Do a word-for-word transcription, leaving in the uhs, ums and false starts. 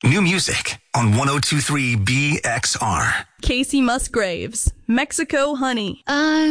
New music on one oh two three B X R. Casey Musgraves, Mexico Honey. I'm